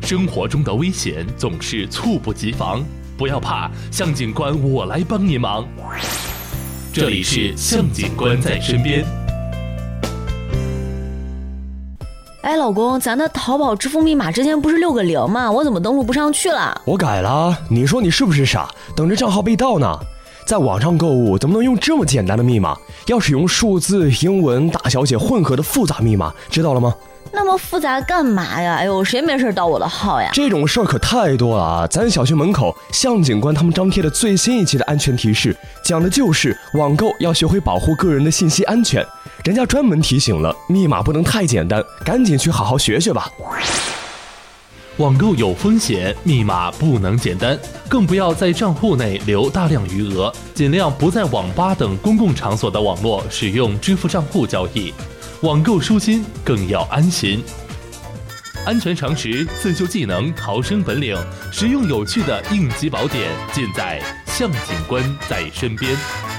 生活中的危险总是猝不及防，不要怕，向警官我来帮你忙。这里是向警官在身边。 哎，老公，咱的淘宝支付密码之前不是6个0吗？我怎么登录不上去了？ 我改了，你说你是不是傻？等着账号被盗呢？在网上购物怎么能用这么简单的密码？要使用数字、英文、大小写混合的复杂密码，知道了吗？ 那么复杂干嘛呀？哎呦，谁没事盗我的号呀？ 这种事儿可太多了啊！咱小区门口向警官他们张贴的最新一期的安全提示，讲的就是网购要学会保护个人的信息安全。人家专门提醒了，密码不能太简单，赶紧去好好学学吧。 网购有风险，密码不能简单，更不要在账户内留大量余额，尽量不在网吧等公共场所的网络使用支付账户交易。网购舒心，更要安心。安全常识、自救技能、逃生本领，实用有趣的应急宝典，尽在向警官在身边。